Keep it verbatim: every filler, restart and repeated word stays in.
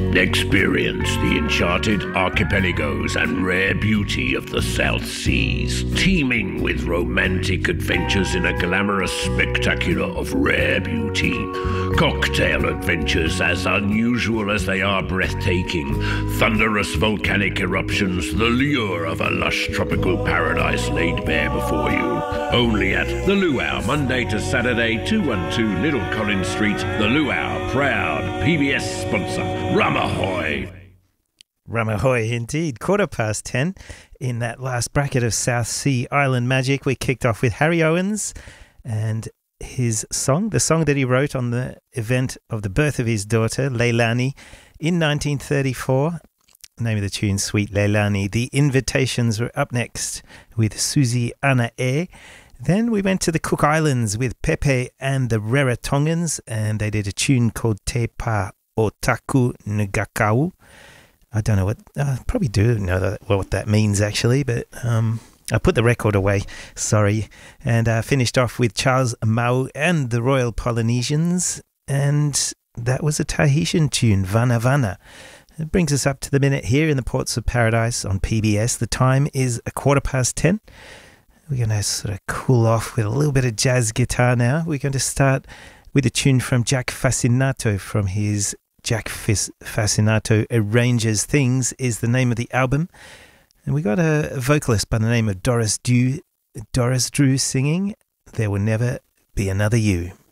Experience the enchanted archipelagos and rare beauty of the South Seas, teeming with romantic adventures in a glamorous spectacular of rare beauty. Cocktail adventures as unusual as they are breathtaking. Thunderous volcanic eruptions, the lure of a lush tropical paradise laid bare before you. Only at The Luau, Monday to Saturday, two one two Little Collins Street. The Luau, proud P B S sponsor. Rum ahoy! Rum ahoy indeed. Quarter past ten. In that last bracket of South Sea Island Magic, we kicked off with Harry Owens and his song, the song that he wrote on the event of the birth of his daughter, Leilani, in nineteen thirty-four. The name of the tune, Sweet Leilani. The Invitations were up next with Susie Ana E. Then we went to the Cook Islands with Pepe and the Rarotongans, and they did a tune called Te Pa Otaku Ngakau. I don't know what, I probably do know that, what that means actually, but um, I put the record away, sorry. And uh, finished off with Charles Mau and the Royal Polynesians, and that was a Tahitian tune, Vana Vana. It brings us up to the minute here in the Ports of Paradise on P B S. The time is a quarter past ten. We're going to sort of cool off with a little bit of jazz guitar now. We're going to start with a tune from Jack Fascinato from his Jack Fis- Fascinato Arranges Things is the name of the album. And we got a vocalist by the name of Doris Drew, Doris Drew singing There Will Never Be Another You.